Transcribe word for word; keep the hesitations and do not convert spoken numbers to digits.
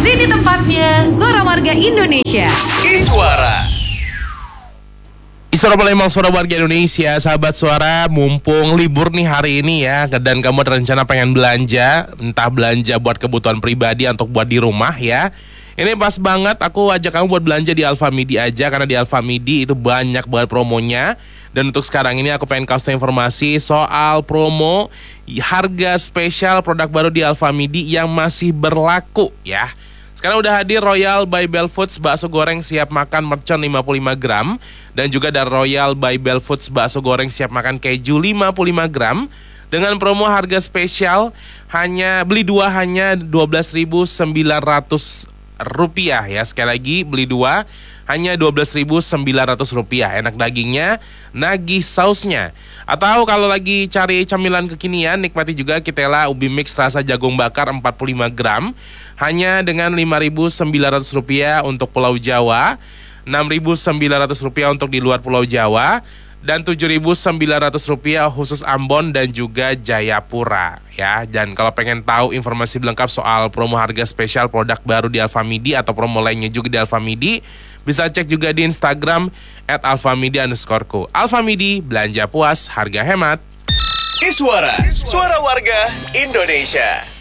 Sini tempatnya, Suara Warga Indonesia. Iswara. Iswara Palembang, Suara Warga Indonesia. Sahabat Suara, mumpung libur nih hari ini ya, dan kamu ada rencana pengen belanja, entah belanja buat kebutuhan pribadi atau buat di rumah ya, ini pas banget aku ajak kamu buat belanja di Alfamidi aja. Karena di Alfamidi itu banyak banget promonya. Dan untuk sekarang ini aku pengen kasih informasi soal promo harga spesial produk baru di Alfamidi yang masih berlaku ya. Sekarang udah hadir Royal by Bell Foods bakso goreng siap makan mercon lima puluh lima gram. Dan juga ada Royal by Bell Foods bakso goreng siap makan keju lima puluh lima gram. Dengan promo harga spesial hanya beli dua hanya dua belas ribu sembilan ratus rupiah ya. Sekali lagi beli dua hanya dua belas ribu sembilan ratus rupiah. Enak dagingnya, nagih sausnya. Atau kalau lagi cari camilan kekinian, nikmati juga Kitela ubi mix rasa jagung bakar empat puluh lima gram hanya dengan lima ribu sembilan ratus rupiah untuk Pulau Jawa, enam ribu sembilan ratus rupiah untuk di luar Pulau Jawa, dan tujuh ribu sembilan ratus rupiah khusus Ambon dan juga Jayapura ya. Dan kalau pengen tahu informasi lengkap soal promo harga spesial produk baru di Alfamidi atau promo lainnya juga di Alfamidi, bisa cek juga di Instagram at alfamidi underscore co. Alfamidi, belanja puas, harga hemat. Iswara, Suara Warga Indonesia.